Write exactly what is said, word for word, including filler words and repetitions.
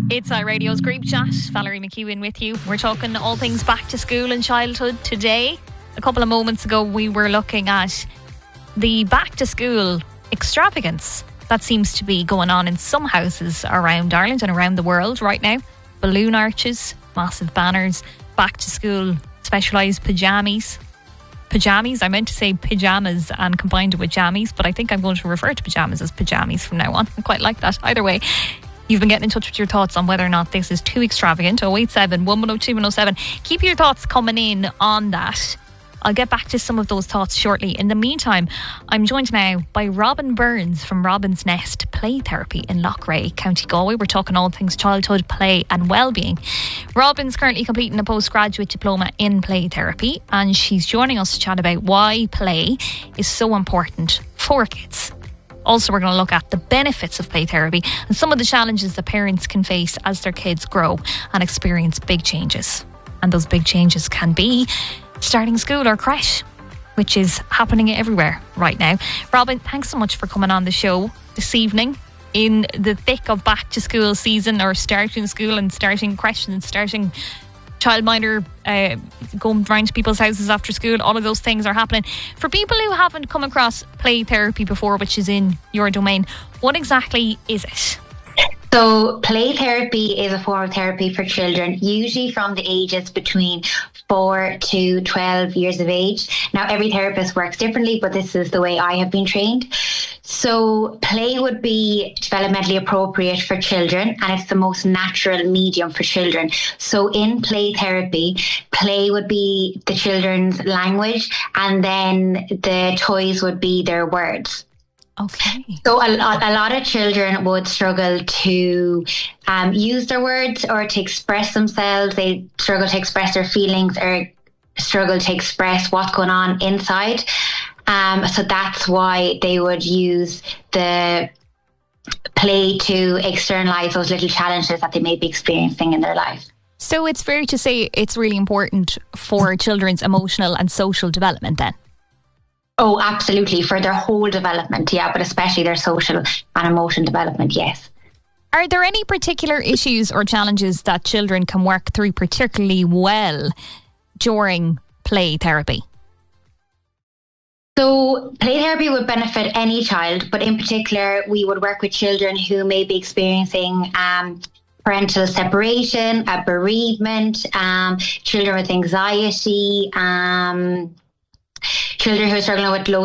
It's iRadio's Group Chat. Valerie McEwen with you. We're talking all things back to school and childhood today. A couple of moments ago, we were looking at the back to school extravagance that seems to be going on in some houses around Ireland and around the world right now. Balloon arches, massive banners, back to school specialised pyjamas. Pyjamas, I meant to say pyjamas and combined it with jammies, but I think I'm going to refer to pyjamas as pyjamas from now on. I quite like that. Either way, you've been getting in touch with your thoughts on whether or not this is too extravagant. oh eight seven, one one oh two, one oh seven. Keep your thoughts coming in on that. I'll get back to some of those thoughts shortly. In the meantime, I'm joined now by Robin Burns from Robin's Nest Play Therapy in Loughrea, County Galway. We're talking all things childhood, play and well-being. Robin's currently completing a postgraduate diploma in play therapy, and she's joining us to chat about why play is so important for kids. Also, we're going to look at the benefits of play therapy and some of the challenges that parents can face as their kids grow and experience big changes. And those big changes can be starting school or creche, which is happening everywhere right now. Robin, thanks so much for coming on the show this evening in the thick of back to school season, or starting school and starting creche and starting childminder, uh, going round to people's houses after school. All of those things are happening. For people who haven't come across play therapy before, which is in your domain, what exactly is it? So play therapy is a form of therapy for children, usually from the ages between four to twelve years of age. Now, every therapist works differently, but this is the way I have been trained. So play would be developmentally appropriate for children, and it's the most natural medium for children. So in play therapy, play would be the children's language, and then the toys would be their words. Okay. So a lot, a lot of children would struggle to um, use their words or to express themselves. They struggle to express their feelings or struggle to express what's going on inside. Um, so that's why they would use the play to externalize those little challenges that they may be experiencing in their life. So it's fair to say it's really important for children's emotional and social development then? Oh, absolutely. For their whole development, yeah, but especially their social and emotional development, yes. Are there any particular issues or challenges that children can work through particularly well during play therapy? So play therapy would benefit any child, but in particular, we would work with children who may be experiencing um, parental separation, a bereavement, um, children with anxiety, um, children who are struggling with low